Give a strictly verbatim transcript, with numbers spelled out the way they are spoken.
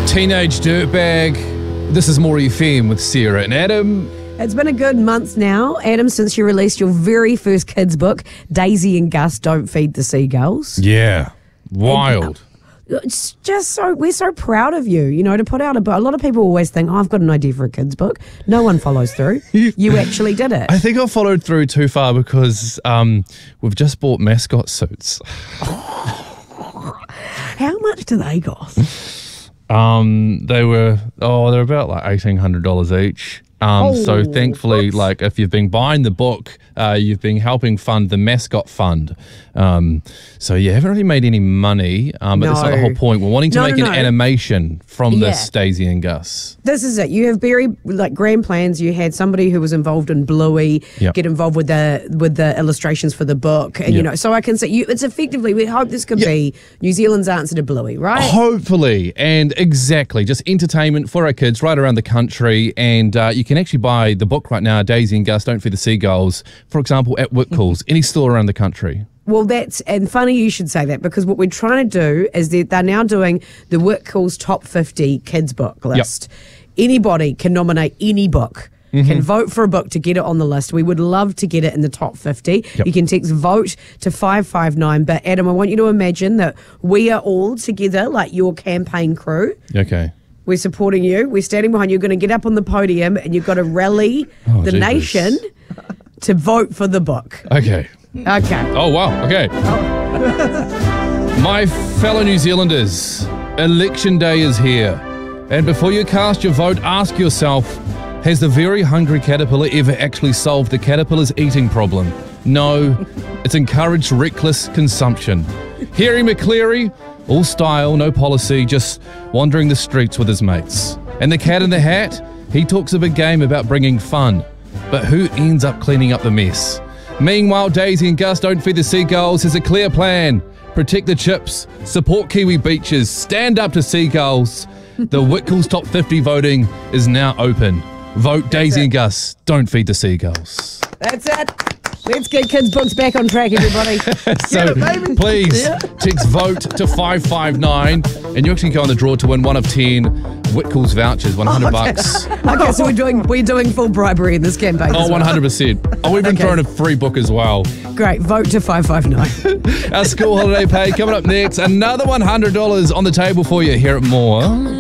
Teenage Dirtbag. This is More F M with Sarah and Adam. It's been a good month now, Adam, since you released your very first kids' book, Daisy and Gus Don't Feed the Seagulls. Yeah, wild. And, uh, it's just so, we're so proud of you, you know, to put out a book. A lot of people always think, oh, I've got an idea for a kids' book. No one follows through. You actually did it. I think I followed through too far because um, we've just bought mascot suits. How much do they cost? Um, they were, oh, they're about like eighteen hundred dollars each. Um, oh, so thankfully, what? like if you've been buying the book, uh, you've been helping fund the mascot fund. Um, so you haven't really made any money, um, but no. that's not the whole point. We're wanting to no, make no, an no. animation from Yeah. this Daisy and Gus. This is it. You have very like grand plans. You had somebody who was involved in Bluey Yep. get involved with the with the illustrations for the book, and you Yep. know. So I can say you. It's effectively. We hope this could Yep. be New Zealand's answer to Bluey, right? Hopefully, and exactly, just entertainment for our kids right around the country. And uh, you can actually buy the book right now, Daisy and Gus Don't Feed the Seagulls, for example, at Whitcoulls, any store around the country. Well, that's, and funny you should say that, because what we're trying to do is that they're now doing the Whitcoulls Top fifty Kids Book list. Yep. Anybody can nominate any book, mm-hmm. can vote for a book to get it on the list. We would love to get it in the top fifty. Yep. You can text VOTE to five five nine. But Adam, I want you to imagine that we are all together, like your campaign crew. Okay. We're supporting you. We're standing behind you. You're going to get up on the podium and you've got to rally oh, the Jesus. nation to vote for the book. Okay. Okay. Oh, wow. Okay. Oh. My fellow New Zealanders, Election Day is here. And before you cast your vote, ask yourself, has the very hungry caterpillar ever actually solved the caterpillar's eating problem? No, it's encouraged reckless consumption. Harry McCleary, all style, no policy, just wandering the streets with his mates. And the Cat in the Hat, he talks a big game about bringing fun. But who ends up cleaning up the mess? Meanwhile, Daisy and Gus Don't Feed the Seagulls has a clear plan. Protect the chips, support Kiwi beaches, stand up to seagulls. The Whitcoulls Top fifty voting is now open. Vote Daisy and Gus Don't Feed the Seagulls. That's it. Let's get kids' books back on track, everybody. So it, please yeah. text VOTE to five five nine and you actually go on the draw to win one of ten Whitcoulls vouchers, one hundred oh, okay. bucks. Okay, so we're doing we're doing full bribery in this campaign. Oh, one hundred percent. Oh, we've been Okay. throwing a free book as well. Great. Vote to five five nine. Our school holiday pay coming up next. Another one hundred dollars on the table for you here at More.